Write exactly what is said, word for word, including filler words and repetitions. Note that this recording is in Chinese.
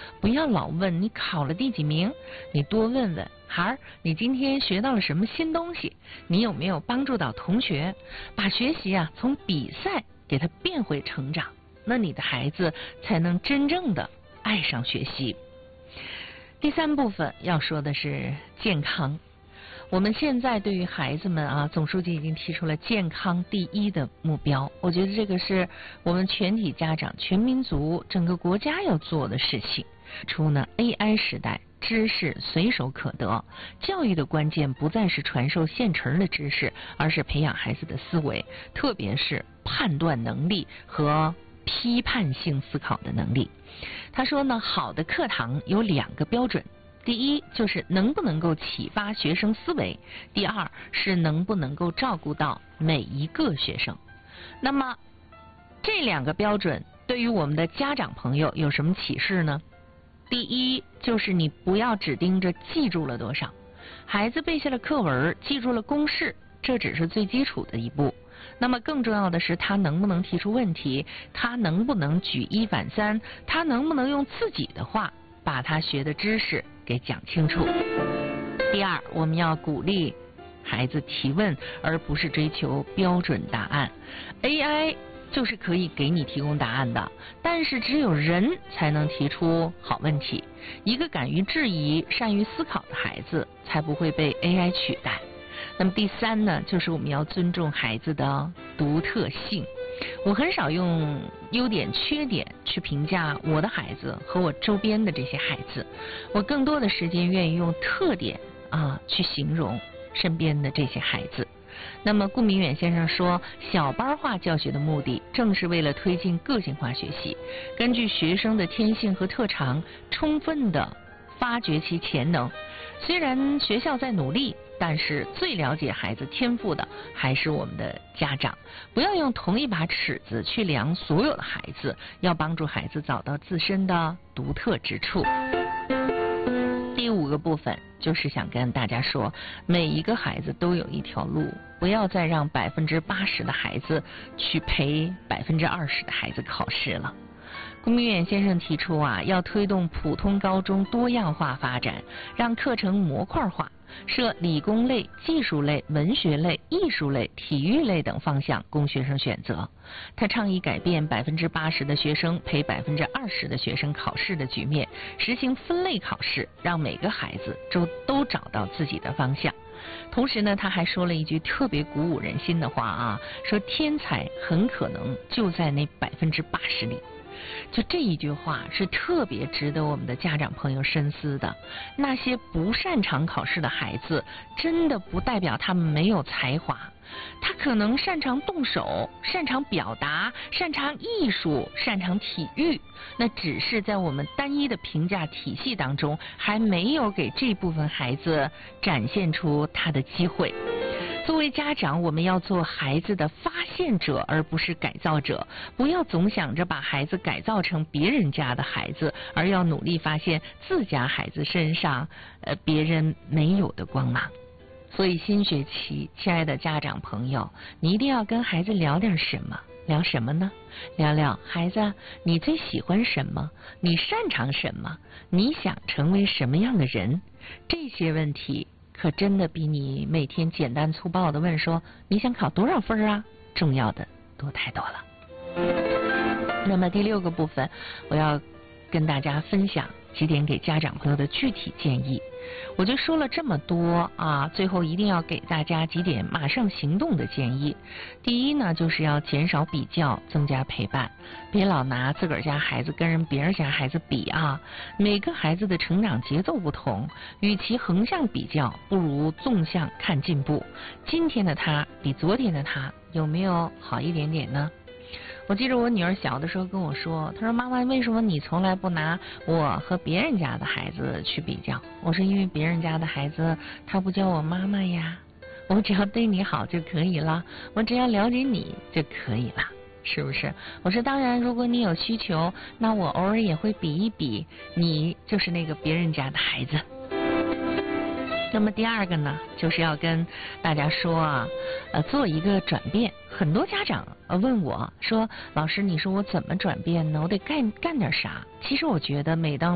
不要老问你考了第几名，你多问问孩儿，你今天学到了什么新东西？你有没有帮助到同学？把学习啊从比赛给它变回成长，那你的孩子才能真正的爱上学习。第三部分要说的是健康。我们现在对于孩子们啊，总书记已经提出了健康第一的目标，我觉得这个是我们全体家长、全民族、整个国家要做的事情。出呢 A I 时代，知识随手可得，教育的关键不再是传授现成的知识，而是培养孩子的思维，特别是判断能力和批判性思考的能力。他说呢，好的课堂有两个标准。第一就是能不能够启发学生思维，第二是能不能够照顾到每一个学生。那么这两个标准对于我们的家长朋友有什么启示呢？第一就是你不要只盯着记住了多少，孩子背下了课文，记住了公式，这只是最基础的一步。那么更重要的是他能不能提出问题，他能不能举一反三，他能不能用自己的话把他学的知识给讲清楚。第二，我们要鼓励孩子提问，而不是追求标准答案。 A I 就是可以给你提供答案的，但是只有人才能提出好问题。一个敢于质疑、善于思考的孩子才不会被 A I 取代。那么第三呢，就是我们要尊重孩子的独特性。我很少用优点缺点去评价我的孩子和我周边的这些孩子，我更多的时间愿意用特点啊去形容身边的这些孩子。那么顾明远先生说，小班化教学的目的正是为了推进个性化学习，根据学生的天性和特长，充分的发掘其潜能。虽然学校在努力，但是最了解孩子天赋的还是我们的家长。不要用同一把尺子去量所有的孩子，要帮助孩子找到自身的独特之处。第五个部分就是想跟大家说，每一个孩子都有一条路，不要再让百分之八十的孩子去陪百分之二十的孩子考试了。顾明远先生提出啊，要推动普通高中多样化发展，让课程模块化，设理工类、技术类、文学类、艺术类、体育类等方向供学生选择。他倡议改变百分之八十的学生陪百分之二十的学生考试的局面，实行分类考试，让每个孩子都都找到自己的方向。同时呢，他还说了一句特别鼓舞人心的话啊，说天才很可能就在那百分之八十里。就这一句话是特别值得我们的家长朋友深思的。那些不擅长考试的孩子，真的不代表他们没有才华，他可能擅长动手，擅长表达，擅长艺术，擅长体育，那只是在我们单一的评价体系当中，还没有给这部分孩子展现出他的机会。作为家长，我们要做孩子的发现者，而不是改造者。不要总想着把孩子改造成别人家的孩子，而要努力发现自家孩子身上呃别人没有的光芒。所以新学期，亲爱的家长朋友，你一定要跟孩子聊点什么？聊什么呢？聊聊孩子，你最喜欢什么？你擅长什么？你想成为什么样的人？这些问题可真的比你每天简单粗暴的问说你想考多少分啊重要的多太多了。那么第六个部分，我要跟大家分享几点给家长朋友的具体建议。我就说了这么多啊，最后一定要给大家几点马上行动的建议。第一呢，就是要减少比较，增加陪伴，别老拿自个儿家孩子跟人别人家孩子比啊。每个孩子的成长节奏不同，与其横向比较，不如纵向看进步。今天的他比昨天的他有没有好一点点呢？我记得我女儿小的时候跟我说，她说妈妈，为什么你从来不拿我和别人家的孩子去比较？我说因为别人家的孩子他不叫我妈妈呀，我只要对你好就可以了，我只要了解你就可以了，是不是？我说当然，如果你有需求，那我偶尔也会比一比，你就是那个别人家的孩子。那么第二个呢，就是要跟大家说啊，呃，做一个转变。很多家长呃问我说，老师，你说我怎么转变呢？我得干干点啥？其实我觉得，每当